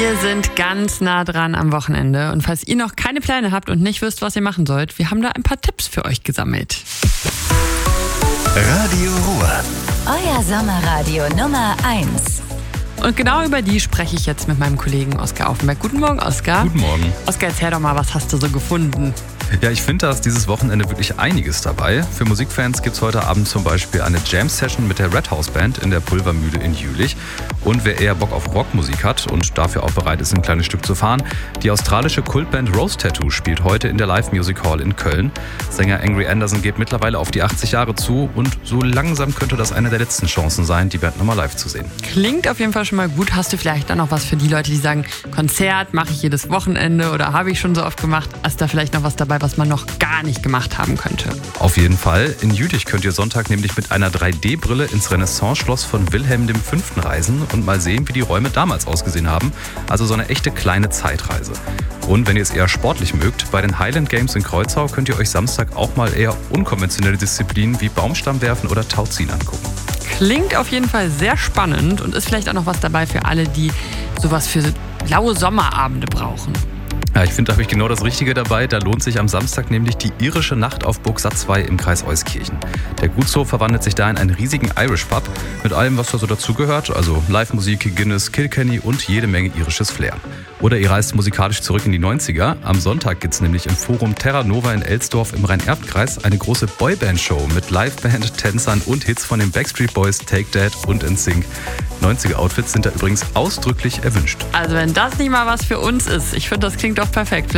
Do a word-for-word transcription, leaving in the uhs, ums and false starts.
Wir sind ganz nah dran am Wochenende und falls ihr noch keine Pläne habt und nicht wisst, was ihr machen sollt, wir haben da ein paar Tipps für euch gesammelt. Radio Ruhr. Euer Sommerradio Nummer eins. Und genau über die spreche ich jetzt mit meinem Kollegen Oskar Aufenberg. Guten Morgen, Oskar. Guten Morgen. Oskar, erzähl doch mal, was hast du so gefunden? Ja, ich finde, da ist dieses Wochenende wirklich einiges dabei. Für Musikfans gibt es heute Abend zum Beispiel eine Jam-Session mit der Red House Band in der Pulvermühle in Jülich. Und wer eher Bock auf Rockmusik hat und dafür auch bereit ist, ein kleines Stück zu fahren, die australische Kultband Rose Tattoo spielt heute in der Live Music Hall in Köln. Sänger Angry Anderson geht mittlerweile auf die achtzig Jahre zu und so langsam könnte das eine der letzten Chancen sein, die Band nochmal live zu sehen. Klingt auf jeden Fall schon mal gut. Hast du vielleicht dann noch was für die Leute, die sagen, Konzert mache ich jedes Wochenende oder habe ich schon so oft gemacht? Ist da vielleicht noch was dabei, was man noch gar nicht gemacht haben könnte? Auf jeden Fall. In Jülich könnt ihr Sonntag nämlich mit einer drei D Brille ins Renaissance-Schloss von Wilhelm der Fünfte reisen und mal sehen, wie die Räume damals ausgesehen haben. Also so eine echte kleine Zeitreise. Und wenn ihr es eher sportlich mögt, bei den Highland Games in Kreuzau könnt ihr euch Samstag auch mal eher unkonventionelle Disziplinen wie Baumstammwerfen oder Tauziehen angucken. Klingt auf jeden Fall sehr spannend und ist vielleicht auch noch was dabei für alle, die sowas für laue Sommerabende brauchen. Ja, ich finde, da habe ich genau das Richtige dabei. Da lohnt sich am Samstag nämlich die irische Nacht auf Burg Satzwey im Kreis Euskirchen. Der Gutshof verwandelt sich da in einen riesigen Irish Pub mit allem, was da so dazugehört. Also Live-Musik, Guinness, Kilkenny und jede Menge irisches Flair. Oder ihr reist musikalisch zurück in die neunziger. Am Sonntag gibt es nämlich im Forum Terra Nova in Elsdorf im Rhein-Erft-Kreis eine große Boyband-Show mit Liveband, Tänzern und Hits von den Backstreet Boys, Take That und N Sync. neunziger-Outfits sind da übrigens ausdrücklich erwünscht. Also wenn das nicht mal was für uns ist, ich finde, das klingt doch perfekt.